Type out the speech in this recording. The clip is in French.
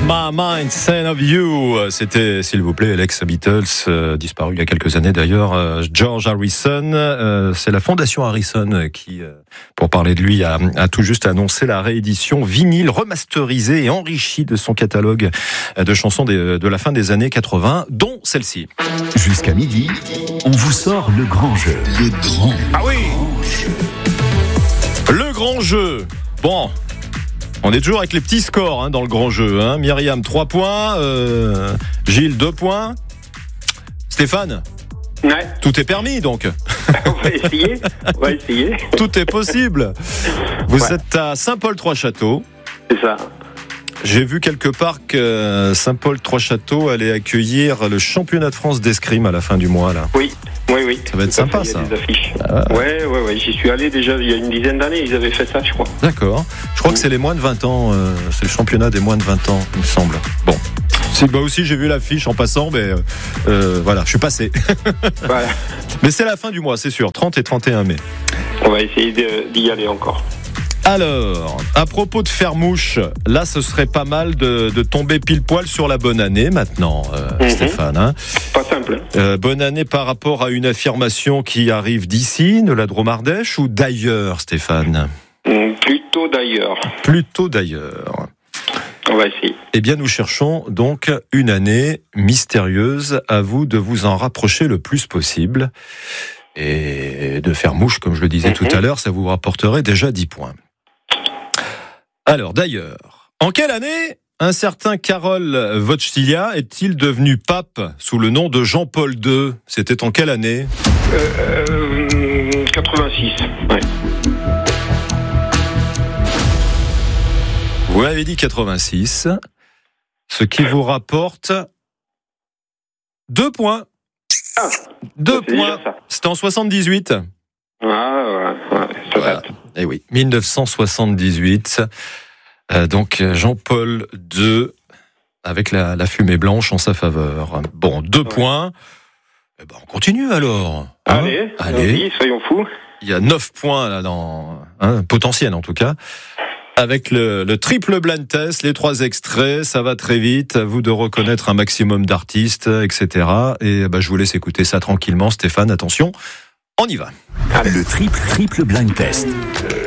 My Mind, Son of You. C'était, s'il vous plaît, l'ex-Beatles, disparu il y a quelques années d'ailleurs, George Harrison. C'est la Fondation Harrison qui, pour parler de lui, a tout juste annoncé la réédition vinyle remasterisée et enrichie de son catalogue de chansons de la fin des années 80, dont celle-ci. Jusqu'à midi, on vous sort le grand jeu. Le grand. Ah oui, le grand jeu. Bon. On est toujours avec les petits scores dans le grand jeu. Myriam, 3 points. Gilles, 2 points. Stéphane, ouais. Tout est permis donc. On va essayer. Tout est possible. Vous êtes à Saint-Paul-Trois-Châteaux. C'est ça. J'ai vu quelque part que Saint-Paul-Trois-Châteaux allait accueillir le championnat de France d'escrime à la fin du mois. Là. Oui. Ça va être sympa, ça. Il y a des affiches. Ouais. J'y suis allé déjà il y a une dizaine d'années. Ils avaient fait ça, je crois. D'accord. Je crois que c'est les moins de 20 ans. C'est le championnat des moins de 20 ans, il me semble. Bon. Aussi, j'ai vu l'affiche en passant, mais voilà, je suis passé. Voilà. Mais c'est la fin du mois, c'est sûr. 30 et 31 mai. On va essayer d'y aller encore. Alors, à propos de faire mouche, là, ce serait pas mal de tomber pile poil sur la bonne année maintenant, Stéphane. Pas simple. Bonne année par rapport à une affirmation qui arrive d'ici, de la Drôme-Ardèche, ou d'ailleurs, Stéphane ? Plutôt d'ailleurs. Plutôt d'ailleurs. On va essayer. Eh bien, nous cherchons donc une année mystérieuse. À vous de vous en rapprocher le plus possible. Et de faire mouche, comme je le disais tout à l'heure, ça vous rapporterait déjà 10 points. Alors, d'ailleurs, en quelle année un certain Karol Wojtyła est-il devenu pape sous le nom de Jean-Paul II ? C'était en quelle année ? 86. Ouais. Vous avez dit 86, ce qui vous rapporte 2 points. 2 points. C'était en 78. Ouais, ça date. Eh oui, 1978. Donc Jean-Paul II avec la fumée blanche en sa faveur. Bon, 2 points. Eh ben, on continue alors. Allez, soyons fous. Il y a 9 points là dans potentiel en tout cas. Avec le triple blind test, les 3 extraits, ça va très vite. À vous de reconnaître un maximum d'artistes, etc. Et je vous laisse écouter ça tranquillement. Stéphane, attention, on y va. Le triple blind test.